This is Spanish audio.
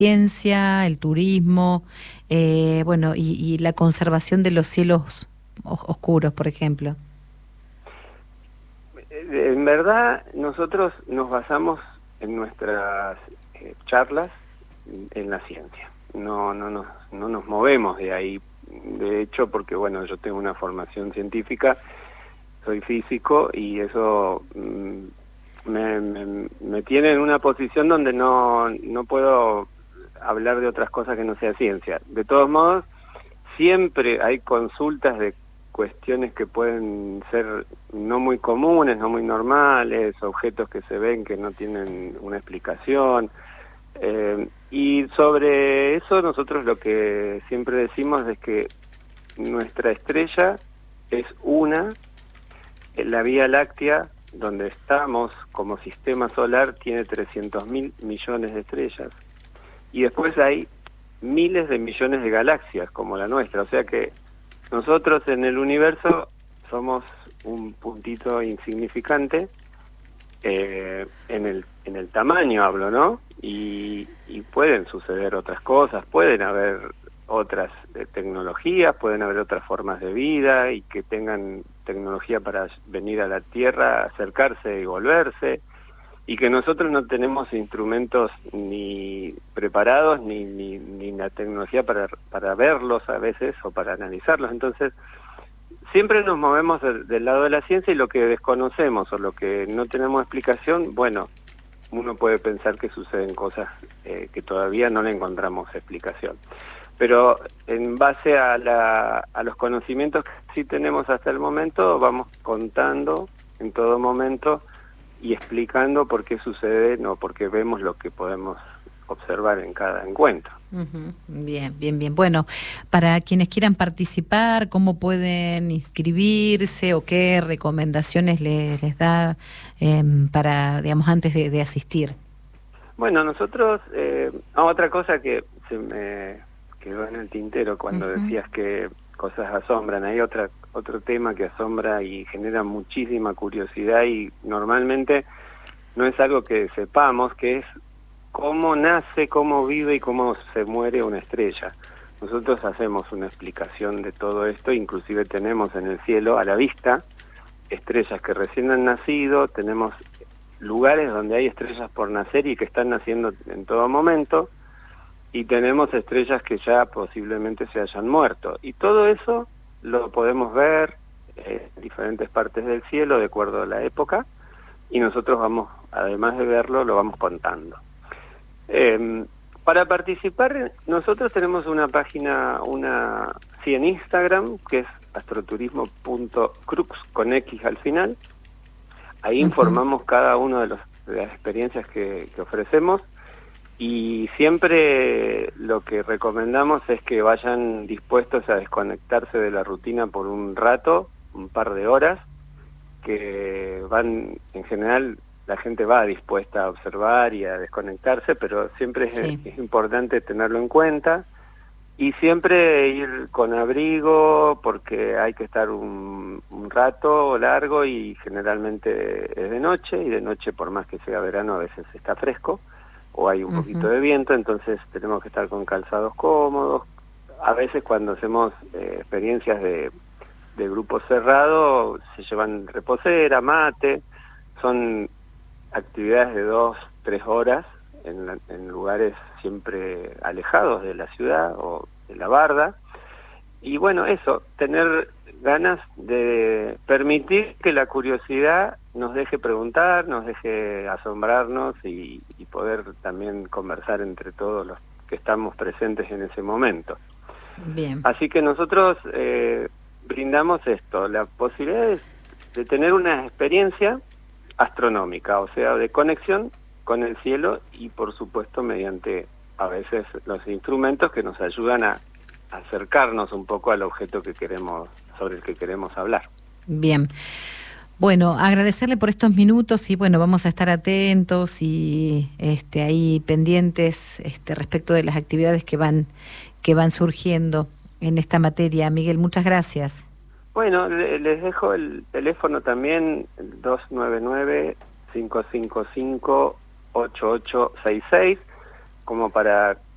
ciencia, el turismo, bueno, y la conservación de los cielos oscuros, por ejemplo. En verdad, nosotros nos basamos en nuestras charlas en la ciencia. No nos movemos de ahí. De hecho, porque bueno, yo tengo una formación científica, soy físico y eso me tiene en una posición donde no puedo hablar de otras cosas que no sea ciencia. De todos modos, siempre hay consultas de cuestiones que pueden ser no muy comunes, no muy normales, objetos que se ven que no tienen una explicación. Y sobre eso nosotros lo que siempre decimos es que nuestra estrella es una, la Vía Láctea, donde estamos como sistema solar, tiene 300.000 millones de estrellas. Y después hay miles de millones de galaxias como la nuestra, o sea que nosotros en el universo somos un puntito insignificante, en el tamaño hablo, ¿no? Y pueden suceder otras cosas, pueden haber otras tecnologías, pueden haber otras formas de vida y que tengan tecnología para venir a la Tierra, acercarse y volverse, y que nosotros no tenemos instrumentos ni preparados ni la tecnología para verlos a veces o para analizarlos. Entonces, siempre nos movemos del lado de la ciencia, y lo que desconocemos o lo que no tenemos explicación, bueno, uno puede pensar que suceden cosas que todavía no le encontramos explicación. Pero en base a los conocimientos que sí tenemos hasta el momento, vamos contando en todo momento y explicando por qué sucede, no, porque vemos lo que podemos observar en cada encuentro. Bien, bien, bien. Bueno, para quienes quieran participar, ¿cómo pueden inscribirse o qué recomendaciones les da para, digamos, antes de asistir? Bueno, nosotros, otra cosa que se me quedó en el tintero cuando decías que cosas asombran, hay otro tema que asombra y genera muchísima curiosidad, y normalmente no es algo que sepamos, que es cómo nace, cómo vive y cómo se muere una estrella. Nosotros hacemos una explicación de todo esto, inclusive tenemos en el cielo a la vista estrellas que recién han nacido, tenemos lugares donde hay estrellas por nacer y que están naciendo en todo momento, y tenemos estrellas que ya posiblemente se hayan muerto. Y todo eso lo podemos ver en diferentes partes del cielo de acuerdo a la época, y nosotros vamos, además de verlo, lo vamos contando. Para participar, nosotros tenemos una página, sí, en Instagram, que es astroturismo.crux, con X al final. Ahí informamos cada una de las experiencias que ofrecemos, y siempre lo que recomendamos es que vayan dispuestos a desconectarse de la rutina por un rato, un par de horas, que van, en general, la gente va dispuesta a observar y a desconectarse, pero siempre es importante tenerlo en cuenta, y siempre ir con abrigo, porque hay que estar un rato largo, y generalmente es de noche, y de noche, por más que sea verano, a veces está fresco o hay un poquito de viento, entonces tenemos que estar con calzados cómodos. A veces cuando hacemos experiencias de grupo cerrado, se llevan reposera, mate, son actividades de 2-3 horas en lugares siempre alejados de la ciudad o de la barda, y bueno, eso, tener ganas de permitir que la curiosidad nos deje preguntar, nos deje asombrarnos y poder también conversar entre todos los que estamos presentes en ese momento. Bien. Así que nosotros brindamos esto, la posibilidad de tener una experiencia astronómica, o sea, de conexión con el cielo, y por supuesto mediante a veces los instrumentos que nos ayudan a acercarnos un poco al objeto que queremos, sobre el que queremos hablar. Bien. Bueno, agradecerle por estos minutos, y bueno, vamos a estar atentos y ahí pendientes respecto de las actividades que van surgiendo en esta materia. Miguel, muchas gracias. Bueno, les dejo el teléfono también, 299-555-8866, como para